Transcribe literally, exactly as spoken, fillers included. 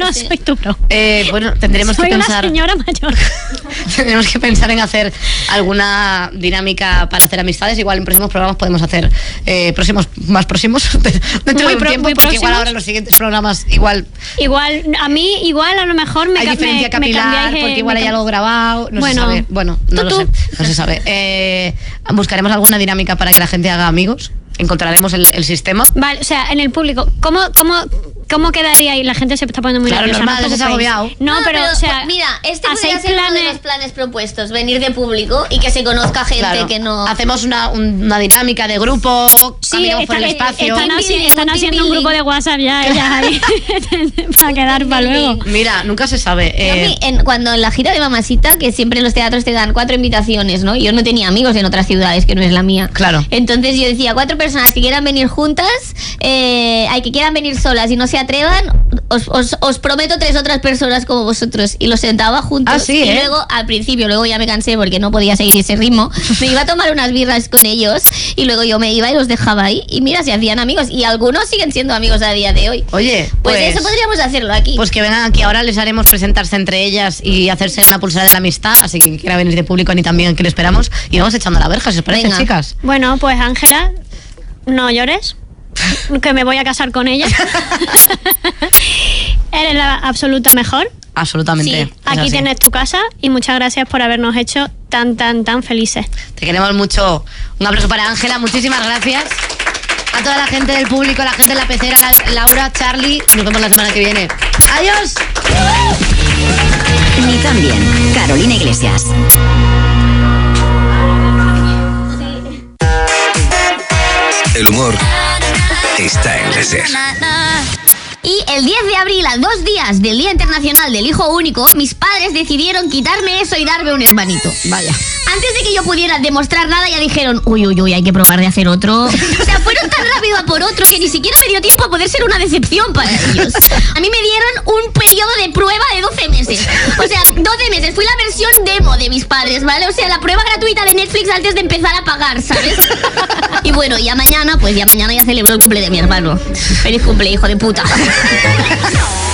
no soy tu bro. Eh, bueno, tendremos soy que pensar. Soy una señora mayor. Tendremos que pensar en hacer alguna dinámica para hacer amistades. Igual en próximos programas podemos hacer eh, próximos, más próximos dentro Muy de un pro, tiempo, porque próximos. igual ahora en los siguientes programas igual. Igual, a mí, igual a lo mejor me hay ca diferencia me, capilar, me cambiáis, porque eh, igual me hay algo grabado. No bueno, se sabe. Bueno, no tú, lo tú. sé. No se sabe. Eh, buscaremos alguna dinámica para que la gente haga amigos. Encontraremos el, el sistema. Vale, o sea, en el público, ¿cómo, cómo, cómo quedaría ahí? La gente se está poniendo muy Claro, nerviosa. normal, no os se ha preocupéis. agobiado. No, Ah, pero, o sea, mira, este hacéis podría ser uno de planes- los planes propuestos, venir de público y que se conozca gente Claro. que no... Hacemos una, un- una dinámica de grupo, Sí, caminamos por el está- espacio. están, haci- Team están building, haciendo un team grupo de WhatsApp ya, ellas ahí, para quedar para luego. Mira, nunca se sabe. Yo eh, vi en- cuando en la gira de Mamacita, que siempre en los teatros te dan cuatro invitaciones, ¿no? Yo no tenía amigos en otras ciudades que no es la mía. Claro. Entonces yo decía, cuatro personas que quieran venir juntas, eh, hay que quieran venir solas y no se atrevan, os, os, os prometo tres otras personas como vosotros. Y los sentaba juntos. Ah, sí, y ¿eh? luego, al principio, luego ya me cansé porque no podía seguir ese ritmo. Me iba a tomar unas birras con ellos y luego yo me iba y los dejaba ahí. Y mira, se hacían amigos. Y algunos siguen siendo amigos a día de hoy. Oye, Pues, pues, eso podríamos hacerlo aquí. pues que vengan aquí. Ahora les haremos presentarse entre ellas y hacerse una pulsera de la amistad. Así que quiera venir de público ni también que le esperamos. Y vamos echando la verja, ¿si os parece, Venga. chicas? Bueno, pues Ángela, no llores, que me voy a casar con ella. Eres la absoluta mejor. Absolutamente. Sí, es Aquí así. tienes tu casa y muchas gracias por habernos hecho tan, tan, tan felices. Te queremos mucho. Un aplauso para Ángela. Muchísimas gracias. A toda la gente del público, la gente de la pecera, la- Laura, Charlie. Nos vemos la semana que viene. ¡Adiós! Ni tan bien. Carolina Iglesias. El humor está en la SER. Y el diez de abril, a dos días del Día Internacional del Hijo Único, mis padres decidieron quitarme eso y darme un hermanito. Vaya. Antes de que yo pudiera demostrar nada, ya dijeron, uy, uy, uy, hay que probar de hacer otro. O sea, fueron tan rápido a por otro que ni siquiera me dio tiempo a poder ser una decepción para ellos. A mí me dieron un periodo de prueba de doce meses. O sea, doce meses. Fui la versión demo de mis padres, ¿vale? O sea, la prueba gratuita de Netflix antes de empezar a pagar, ¿sabes? Y bueno, ya mañana, pues ya mañana ya celebro el cumple de mi hermano. Feliz cumple, hijo de puta.